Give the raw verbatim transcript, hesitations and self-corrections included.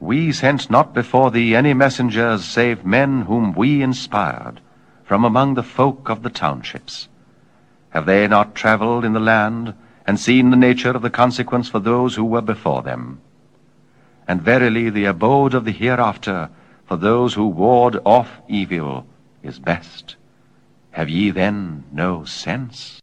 We sent not before thee any messengers save men whom we inspired from among the folk of the townships. Have they not travelled in the land, and seen the nature of the consequence for those who were before them? And verily the abode of the hereafter for those who ward off evil is best. Have ye then no sense?